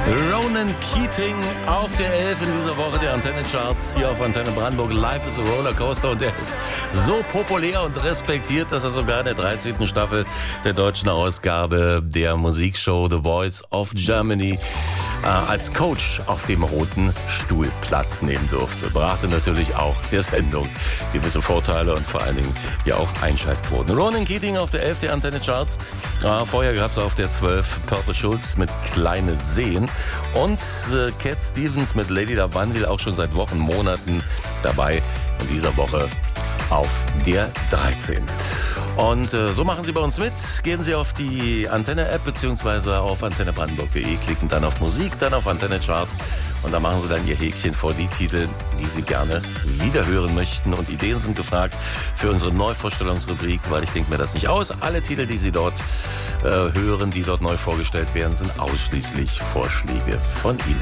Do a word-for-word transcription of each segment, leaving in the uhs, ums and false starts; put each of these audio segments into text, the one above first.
Ronan Keating auf der elf in dieser Woche der Antenne Charts hier auf Antenne Brandenburg. Life is a Rollercoaster und der ist so populär und respektiert, dass er sogar in der dreizehnten Staffel der deutschen Ausgabe der Musikshow The Voice of Germany äh, als Coach auf dem roten Stuhl Platz nehmen durfte. Brachte natürlich auch der Sendung gewisse Vorteile und vor allen Dingen ja auch Einschaltquoten. Ronan Keating auf der elf der Antenne Charts. Äh, vorher gab es auf der zwölf Purple Schulz mit Kleine Seen. Und äh, Cat Stevens mit Lady Lavandel auch schon seit Wochen, Monaten dabei. In dieser Woche auf der dreizehn. Und äh, so machen Sie bei uns mit. Gehen Sie auf die Antenne-App beziehungsweise auf antenne brandenburg punkt de, klicken dann auf Musik, dann auf Antenne Charts und da machen Sie dann Ihr Häkchen vor die Titel, die Sie gerne wiederhören möchten. Und Ideen sind gefragt für unsere Neuvorstellungsrubrik, weil ich denke mir das nicht aus. Alle Titel, die Sie dort äh, hören, die dort neu vorgestellt werden, sind ausschließlich Vorschläge von Ihnen.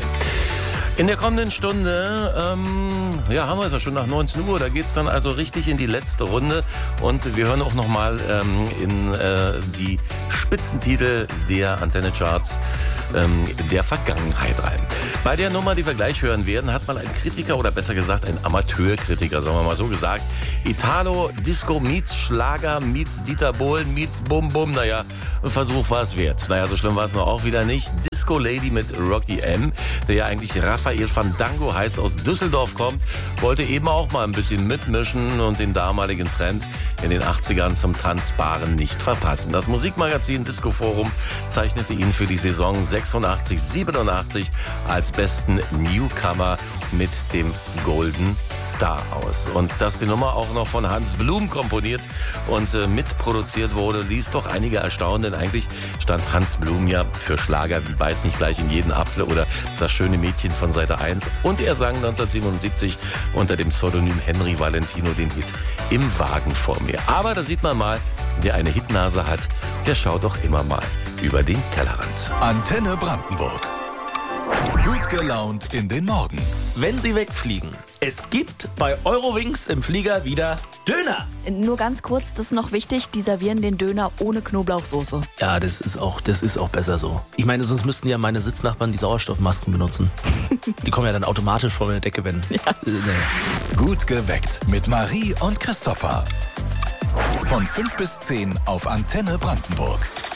In der kommenden Stunde, ähm, ja, haben wir es ja schon nach neunzehn Uhr, da geht's dann also richtig in die letzte Runde und wir hören auch nochmal ähm, in äh, die Spitzentitel der Antenne Charts ähm, der Vergangenheit rein. Bei der Nummer, die wir gleich hören werden, hat mal ein Kritiker oder besser gesagt ein Amateurkritiker, sagen wir mal so gesagt, Italo, Disco meets Schlager meets Dieter Bohlen meets Bum Bum, naja, ein Versuch war es wert. Naja, so schlimm war es noch auch wieder nicht. Disco Lady mit Rocky M., der ja eigentlich Raphael Fandango heißt, aus Düsseldorf kommt, wollte eben auch mal ein bisschen mitmischen und den damaligen Trend in den achtzigern zum Tanzbaren nicht verpassen. Das Musikmagazin Disco Forum zeichnete ihn für die Saison sechsundachtzig siebenundachtzig als besten Newcomer mit dem Golden Star aus. Und dass die Nummer auch noch von Hans Blum komponiert und äh, mitproduziert wurde, ließ doch einige erstaunen, denn eigentlich stand Hans Blum ja für Schlager wie Beiß nicht gleich in jeden Apfel oder Das schöne Mädchen von Seite eins und er sang neunzehnhundertsiebenundsiebzig unter dem Pseudonym Henry Valentino den Hit Im Wagen vor mir. Aber da sieht man mal, wer eine Hitnase hat, der schaut doch immer mal über den Tellerrand. Antenne Brandenburg. Gut gelaunt in den Morgen. Wenn Sie wegfliegen, es gibt bei Eurowings im Flieger wieder Döner. Nur ganz kurz, das ist noch wichtig, die servieren den Döner ohne Knoblauchsoße. Ja, das ist auch, das ist auch besser so. Ich meine, sonst müssten ja meine Sitznachbarn die Sauerstoffmasken benutzen. Die kommen ja dann automatisch vor der Decke, wenn... Ja. Äh, nee. Gut geweckt mit Marie und Christopher. Von fünf bis zehn auf Antenne Brandenburg.